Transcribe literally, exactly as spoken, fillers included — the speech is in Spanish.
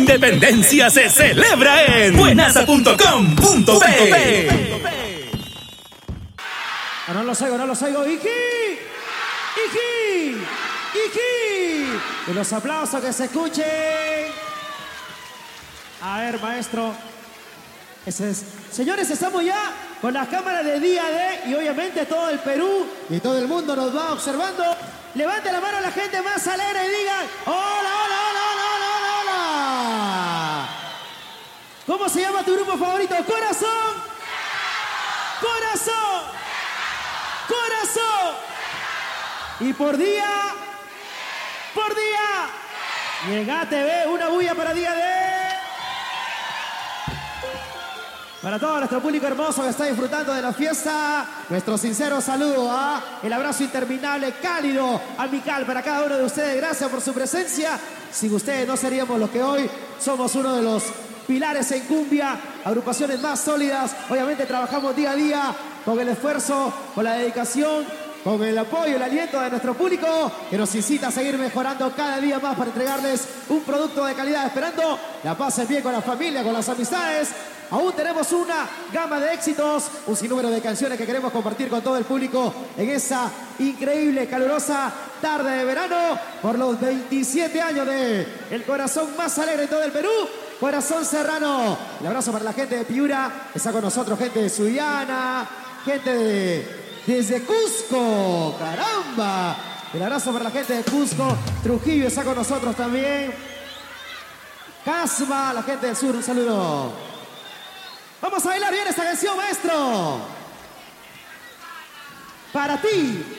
independencia se celebra en buenaza punto com punto pe. Ah, no los oigo, no los oigo. ¡Iji! ¡Iji! ¡Iji! Y los aplausos que se escuchen. A ver, maestro. Ese es. Señores, estamos ya con las cámaras de Día D y obviamente todo el Perú y todo el mundo nos va observando. Levante la mano a la gente más alegre y digan: ¡Hola, hola, hola, hola, hola, hola! ¿Cómo se llama tu grupo favorito? ¡Corazón! ¡Corazón! ¡Corazón! Y por día, por día, llega T V, una bulla para Día D. Para todo nuestro público hermoso que está disfrutando de la fiesta, nuestro sincero saludo, ¿ah? El abrazo interminable, cálido, amical para cada uno de ustedes. Gracias por su presencia. Sin ustedes no seríamos lo que hoy somos, uno de los pilares en cumbia, agrupaciones más sólidas. Obviamente trabajamos día a día con el esfuerzo, con la dedicación, con el apoyo, el aliento de nuestro público que nos incita a seguir mejorando cada día más para entregarles un producto de calidad, esperando la pasen bien con la familia, con las amistades. Aún tenemos una gama de éxitos, un sinnúmero de canciones que queremos compartir con todo el público en esa increíble, calurosa tarde de verano por los veintisiete años de el corazón más alegre de todo el Perú, Corazón Serrano. Un abrazo para la gente de Piura, está con nosotros gente de Sullana, gente de, desde Cusco, caramba. El abrazo para la gente de Cusco, Trujillo está con nosotros también. Casma, la gente del sur, un saludo. Vamos a bailar bien esta canción, maestro. Para ti.